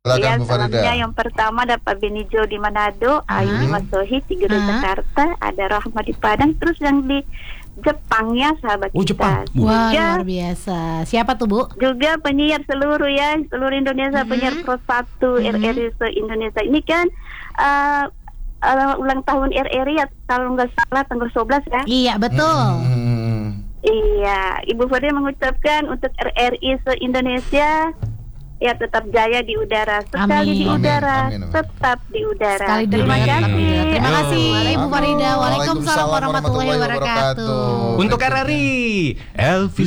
Silakan Ya, Bu Farida. salamnya yang pertama ada Pak Benijo di Manado, Ayu di Masohi, Tiguru Jakarta, ada Rahma di Padang, terus yang di Jepang ya sahabat Oh, Jepang. kita. Wah, Juga, luar biasa. Siapa tuh, Bu? juga penyiar seluruh Indonesia, penyiar Pro 1 RRI se-Indonesia. Ini kan ulang tahun RRI ya, kalau nggak salah tanggal 11 ya. Iya, betul. Iya, Ibu Farida mengucapkan untuk RRI se-Indonesia ya tetap jaya di udara, sekali Amin. di udara, Amin, amin. tetap di udara. Sekali di Terima udara, tetap di kasih. udara. Terima kasih, Bu Farida. Waalaikumsalam warahmatullahi wabarakatuh. Untuk RRI, Elvis